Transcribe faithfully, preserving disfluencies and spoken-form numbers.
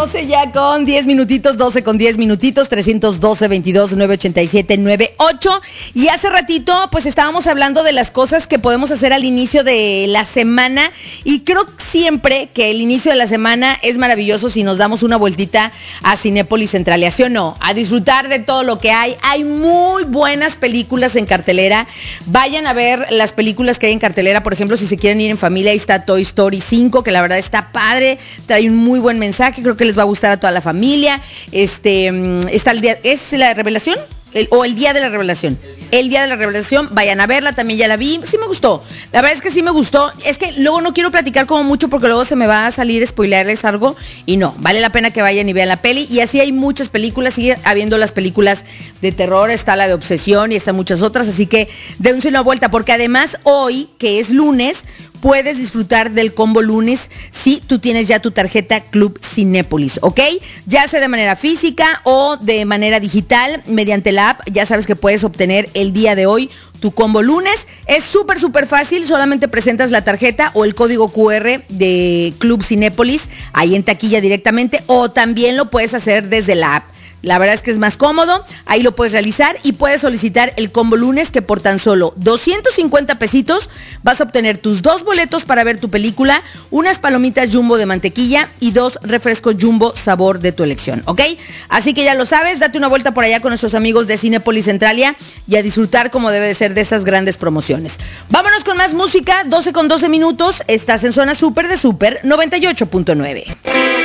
doce ya con diez minutitos, doce con diez minutitos, trescientos doce, veintidós, novecientos ochenta y siete, noventa y ocho. Y hace ratito, pues estábamos hablando de las cosas que podemos hacer al inicio de la semana. Y creo siempre que el inicio de la semana es maravilloso si nos damos una vueltita a Cinépolis Centralia, ¿sí o no? A disfrutar de todo lo que hay. Hay muy buenas películas en cartelera. Vayan a ver las películas que hay en cartelera. Por ejemplo, si se quieren ir en familia, ahí está Toy Story cinco, que la verdad está padre. Trae un muy buen mensaje. Creo que les va a gustar a toda la familia. Este, está el día, ¿es la revelación? El, o el día de la revelación. El día de la revelación, vayan a verla, también ya la vi, sí me gustó, la verdad es que sí me gustó, es que luego no quiero platicar como mucho porque luego se me va a salir spoilearles algo y no, vale la pena que vayan y vean la peli, y así hay muchas películas, sigue habiendo las películas de terror, está la de Obsesión y están muchas otras, así que dense una vuelta, porque además hoy, que es lunes, puedes disfrutar del combo lunes si tú tienes ya tu tarjeta Club Cinépolis, ¿ok? Ya sea de manera física o de manera digital, mediante la app, ya sabes que puedes obtener el día de hoy tu combo lunes. Es súper, súper fácil, solamente presentas la tarjeta o el código cu erre de Club Cinépolis ahí en taquilla directamente, o también lo puedes hacer desde la app. La verdad es que es más cómodo, ahí lo puedes realizar y puedes solicitar el combo lunes, que por tan solo doscientos cincuenta pesitos vas a obtener tus dos boletos para ver tu película, unas palomitas Jumbo de mantequilla y dos refrescos Jumbo sabor de tu elección, ¿ok? Así que ya lo sabes, date una vuelta por allá con nuestros amigos de Cinépolis Centralia y a disfrutar como debe de ser de estas grandes promociones. Vámonos con más música, doce con doce minutos, estás en Zona Super de Super noventa y ocho punto nueve.